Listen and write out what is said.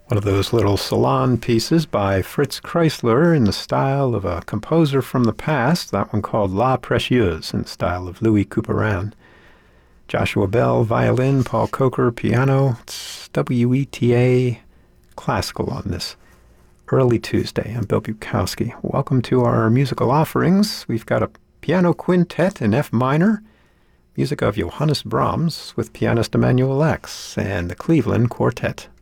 One of those little salon pieces by Fritz Kreisler in the style of a composer from the past, that one called La Précieuse in the style of Louis Couperin. Joshua Bell, violin, Paul Coker, piano. It's WETA Classical on this early Tuesday. I'm Bill Bukowski. Welcome to our musical offerings. We've got a piano quintet in F minor, music of Johannes Brahms with pianist Emanuel Lex, and the Cleveland Quartet.